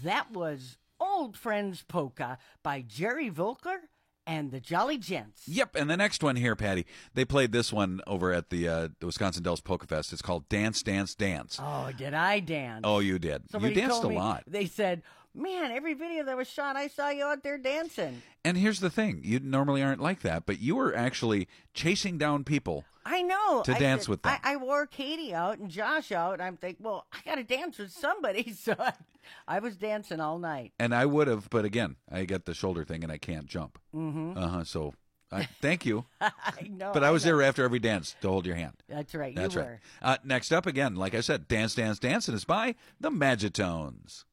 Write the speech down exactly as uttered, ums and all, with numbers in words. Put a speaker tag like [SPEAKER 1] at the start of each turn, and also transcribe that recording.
[SPEAKER 1] That was Old Friends Polka by Jerry Volker and the Jolly Gents.
[SPEAKER 2] Yep, and the next one here, Patty, they played this one over at the, uh, the Wisconsin Dells Polka Fest. It's called Dance, Dance, Dance.
[SPEAKER 1] Oh, did I dance?
[SPEAKER 2] Oh, you did.
[SPEAKER 1] Somebody
[SPEAKER 2] you danced
[SPEAKER 1] told
[SPEAKER 2] a
[SPEAKER 1] me,
[SPEAKER 2] lot.
[SPEAKER 1] They said, man, every video that was shot, I saw you out there dancing.
[SPEAKER 2] And here's the thing. You normally aren't like that, but you were actually chasing down people.
[SPEAKER 1] I know.
[SPEAKER 2] To
[SPEAKER 1] I
[SPEAKER 2] dance
[SPEAKER 1] said-
[SPEAKER 2] with them.
[SPEAKER 1] I, I wore Katie out and Josh out, and I'm thinking, well, I got to dance with somebody. So I, I was dancing all night.
[SPEAKER 2] And I would have, but again, I got the shoulder thing and I can't jump. Mm-hmm. Uh-huh, so I, thank you.
[SPEAKER 1] I know.
[SPEAKER 2] But I was
[SPEAKER 1] know.
[SPEAKER 2] there after every dance to hold your hand.
[SPEAKER 1] That's right.
[SPEAKER 2] That's
[SPEAKER 1] you
[SPEAKER 2] right.
[SPEAKER 1] were.
[SPEAKER 2] Uh, next up, again, like I said, Dance, Dance, Dance, and it's by the Magitones.